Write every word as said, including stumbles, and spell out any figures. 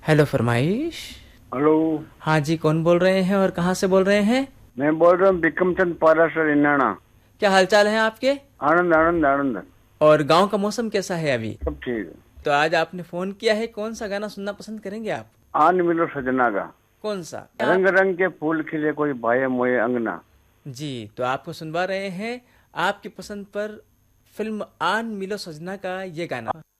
Hello फरमाइश। Hello. हाँ जी, कौन बोल रहे हैं और कहाँ से बोल रहे हैं? मैं बोल रहा हूँ बिक्रम चंद पारासर इनाना। क्या हालचाल है आपके? आनंद आनंद आनंद। और गांव का मौसम कैसा है अभी? सब ठीक है। तो आज आपने फोन किया है, कौन सा गाना सुनना पसंद करेंगे आप? आन मिलो सजना का। कौन सा रंग आप? रंग के फूल खिले कोई भाई मोए अंगना। जी, तो आपको सुनवा रहे हैं आपकी पसंद पर फिल्म आन मिलो सजना का ये गाना।